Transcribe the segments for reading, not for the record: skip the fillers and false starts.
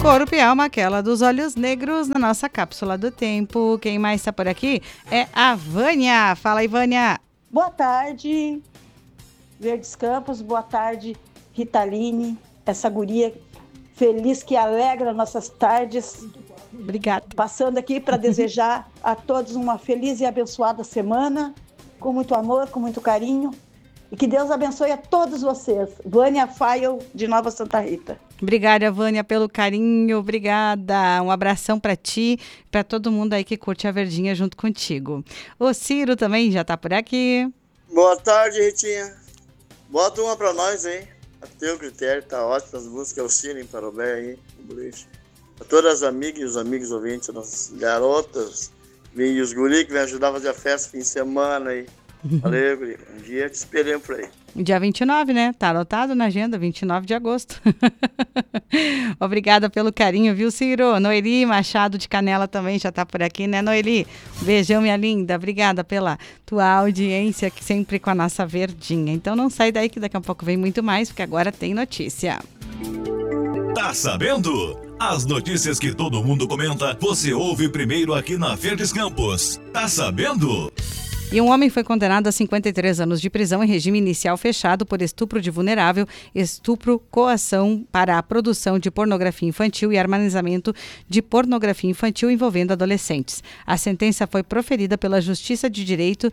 Corpo e alma, aquela dos olhos negros na nossa cápsula do tempo. Quem mais está por aqui é a Vânia. Fala aí, Vânia. Boa tarde, Verdes Campos. Boa tarde, Ritaline. Essa guria feliz que alegra nossas tardes. Obrigada. Passando aqui para desejar a todos uma feliz e abençoada semana, com muito amor, com muito carinho. E que Deus abençoe a todos vocês. Vânia Fael, de Nova Santa Rita. Obrigada, Vânia, pelo carinho. Obrigada. Um abração para ti, para todo mundo aí que curte a Verdinha junto contigo. O Ciro também já tá por aqui. Boa tarde, Ritinha. Bota uma para nós, hein? A teu critério, tá ótimo. As músicas, o Ciro em Parobé aí, no boliche. A todas as amigas e os amigos ouvintes, as garotas e os guri que vêm ajudar a fazer a festa fim de semana aí. Valeu, guri. Um dia te esperemos por aí. Dia 29, né? Tá anotado na agenda, 29 de agosto. Obrigada pelo carinho, viu, Ciro? Noeli Machado de Canela também já tá por aqui, né, Noeli? Beijão, minha linda. Obrigada pela tua audiência, que sempre com a nossa Verdinha. Então não sai daí que daqui a pouco vem muito mais, porque agora tem notícia. Tá sabendo? As notícias que todo mundo comenta, você ouve primeiro aqui na Verdes Campos. Tá sabendo? E um homem foi condenado a 53 anos de prisão em regime inicial fechado por estupro de vulnerável, estupro, coação para a produção de pornografia infantil e armazenamento de pornografia infantil envolvendo adolescentes. A sentença foi proferida pela juíza de direito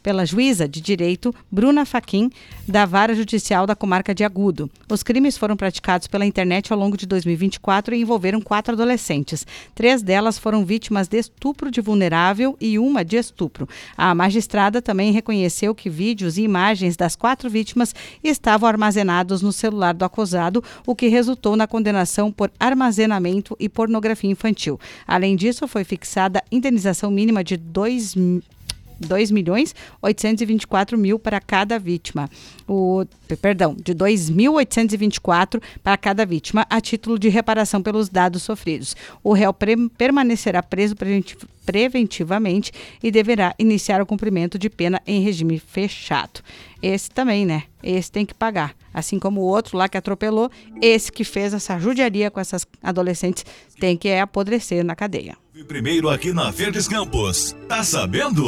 Bruna Fachin, da Vara Judicial da Comarca de Agudo. Os crimes foram praticados pela internet ao longo de 2024 e envolveram 4 adolescentes. 3 delas foram vítimas de estupro de vulnerável e uma de estupro. A magistrada também reconheceu que vídeos e imagens das 4 vítimas estavam armazenados no celular do acusado, o que resultou na condenação por armazenamento e pornografia infantil. Além disso, foi fixada indenização mínima de R$2.824.000 para cada vítima. De 2.824 para cada vítima, a título de reparação pelos dados sofridos. O réu permanecerá preso preventivamente e deverá iniciar o cumprimento de pena em regime fechado. Esse também, né? Esse tem que pagar. Assim como o outro lá que atropelou, esse que fez essa judiaria com essas adolescentes tem que apodrecer na cadeia. Primeiro aqui na Verdes Campos. Tá sabendo?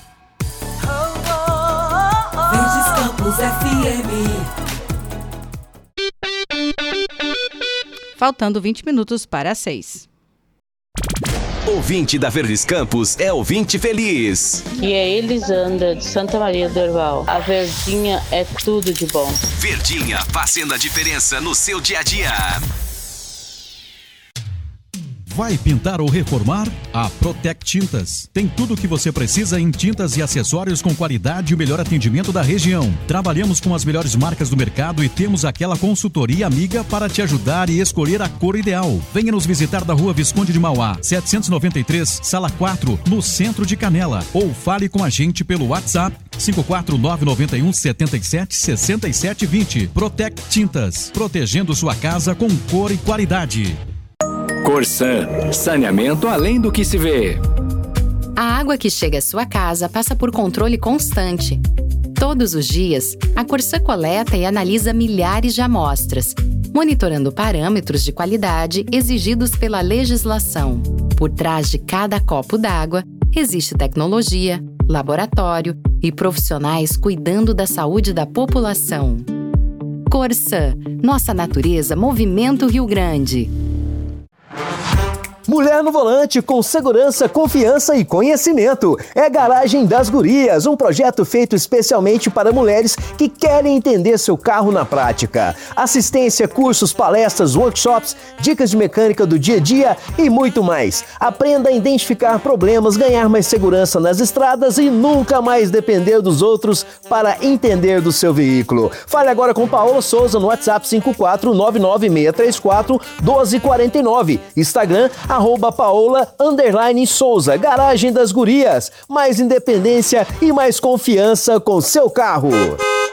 Verdes Campos FM. Faltando 20 minutos para 6. Ouvinte da Verdes Campos é ouvinte feliz. E é Elisandra, de Santa Maria do Herval. A Verdinha é tudo de bom. Verdinha, fazendo a diferença no seu dia a dia. Vai pintar ou reformar? A Protec Tintas. Tem tudo o que você precisa em tintas e acessórios com qualidade e o melhor atendimento da região. Trabalhamos com as melhores marcas do mercado e temos aquela consultoria amiga para te ajudar e escolher a cor ideal. Venha nos visitar da Rua Visconde de Mauá, 793, Sala 4, no centro de Canela. Ou fale com a gente pelo WhatsApp 54991 77 67 20. Protec Tintas. Protegendo sua casa com cor e qualidade. Corsan, saneamento além do que se vê. A água que chega à sua casa passa por controle constante. Todos os dias, a Corsan coleta e analisa milhares de amostras, monitorando parâmetros de qualidade exigidos pela legislação. Por trás de cada copo d'água, existe tecnologia, laboratório e profissionais cuidando da saúde da população. Corsan, nossa natureza movimenta o Rio Grande. Mulher no volante com segurança, confiança e conhecimento. É Garagem das Gurias, um projeto feito especialmente para mulheres que querem entender seu carro na prática. Assistência, cursos, palestras, workshops, dicas de mecânica do dia a dia e muito mais. Aprenda a identificar problemas, ganhar mais segurança nas estradas e nunca mais depender dos outros para entender do seu veículo. Fale agora com Paola Souza no WhatsApp 54996341249. Instagram @Paola_Souza. Garagem das Gurias. Mais independência e mais confiança com seu carro.